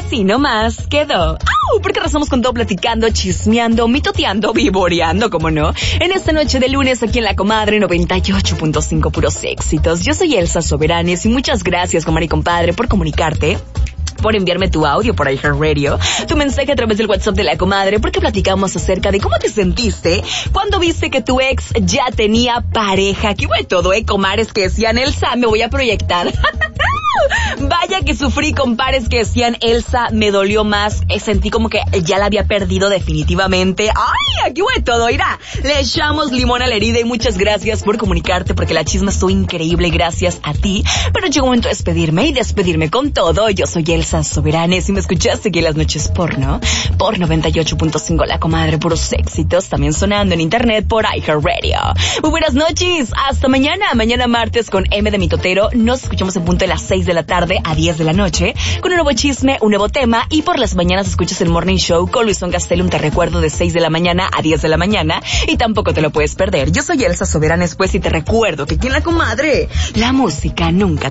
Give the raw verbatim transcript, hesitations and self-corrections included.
así nomás quedó. ¡Au! Porque rezamos con todo platicando, chismeando, mitoteando, vivoreando, como no. En esta noche de lunes aquí en La Comadre noventa y ocho punto cinco puros éxitos. Yo soy Elsa Soberanes y muchas gracias, comadre y compadre, por comunicarte, por enviarme tu audio por iHeartRadio, tu mensaje a través del WhatsApp de La Comadre, porque platicamos acerca de cómo te sentiste cuando viste que tu ex ya tenía pareja. Aquí voy todo, eh, comadres que decían, Elsa, me voy a proyectar. Vaya que sufrí con pares que decían, Elsa, me dolió más, eh, sentí como que ya la había perdido definitivamente. ¡Ay! Aquí voy todo, mira, le echamos limón a la herida y muchas gracias por comunicarte, porque la chisma estuvo increíble gracias a ti. Pero llegó el momento de despedirme y despedirme con todo. Yo soy Elsa Soberanes y me escuchaste aquí en las noches porno, por noventa y ocho punto cinco La Comadre, puros éxitos, también sonando en internet por iHeartRadio. Muy buenas noches, hasta mañana, mañana martes con M de Mitotero. Nos escuchamos en punto de las seis de la tarde a diez de la noche, con un nuevo chisme, un nuevo tema, y por las mañanas escuchas el Morning Show con Luisón Gastelum, te recuerdo, de seis de la mañana a diez de la mañana, y tampoco te lo puedes perder. Yo soy Elsa Soberanes, pues, y te recuerdo que aquí en La Comadre, la música nunca